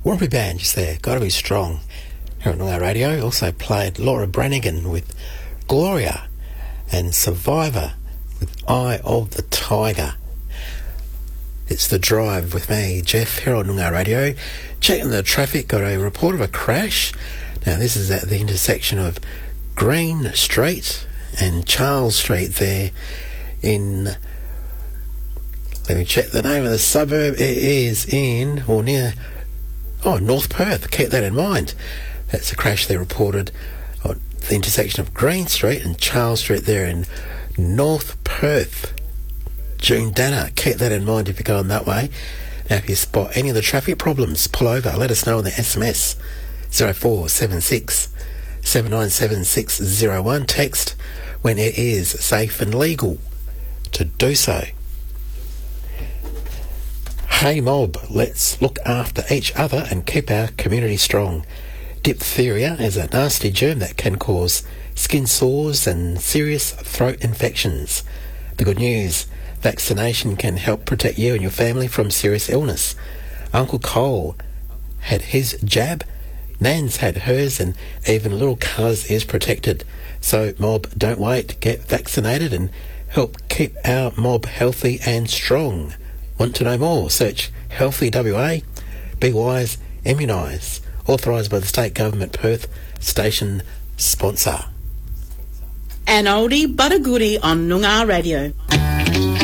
Warumpi Band just there, Gotta Be Strong. Here on our radio, also played Laura Branigan with Gloria and Survivor with Eye of the Tiger. It's The Drive with me, Jeff, here on Noongar Radio. Checking the traffic, got a report of a crash. Now this is at the intersection of Green Street and Charles Street there in... Let me check the name of the suburb. It is in, or near, North Perth. Keep that in mind. That's a crash they reported at the intersection of Green Street and Charles Street there in North Perth. June Danner, keep that in mind if you're going that way. Now, if you spot any of the traffic problems, pull over. Let us know on the SMS 0476 797 601. Text when it is safe and legal to do so. Hey mob, let's look after each other and keep our community strong. Diphtheria is a nasty germ that can cause skin sores and serious throat infections. The good news, vaccination can help protect you and your family from serious illness. Uncle Cole had his jab, Nan's had hers, and even little Cuz is protected. So mob, don't wait, get vaccinated and help keep our mob healthy and strong. Want to know more? Search Healthy WA. Be wise, immunise. Authorised by the State Government Perth Station sponsor. An oldie but a goodie on Noongar Radio.